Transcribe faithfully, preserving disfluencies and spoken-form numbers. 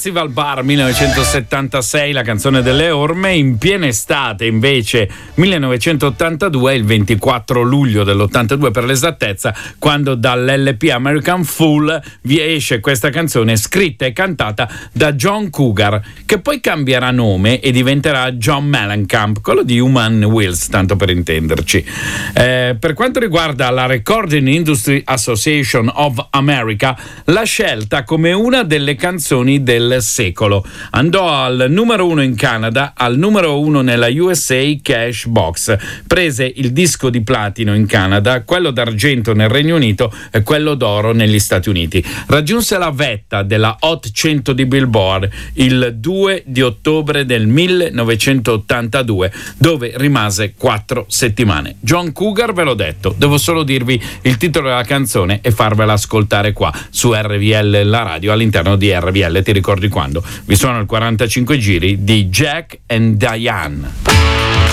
Festival Bar millenovecentosettantasei, la canzone delle orme. In piena estate invece millenovecentottantadue, il ventiquattro luglio dell'ottantadue per l'esattezza, quando dall'L P American Fool vi esce questa canzone scritta e cantata da John Cougar, che poi cambierà nome e diventerà John Mellencamp, quello di Human Wheels, tanto per intenderci. Eh, per quanto riguarda la Recording Industry Association of America, la scelta come una delle canzoni del secolo. Andò al numero uno in Canada, al numero uno nella U S A Cash Box, prese il disco di platino in Canada, quello d'argento nel Regno Unito e quello d'oro negli Stati Uniti. Raggiunse la vetta della Hot cento di Billboard il due di ottobre del millenovecentottantadue, dove rimase quattro settimane. John Cougar, ve l'ho detto, devo solo dirvi il titolo della canzone e farvela ascoltare qua su R V L, la radio, all'interno di R V L. Ti ricordi quando? Vi suono il quarantacinque giri di Jack and Diane.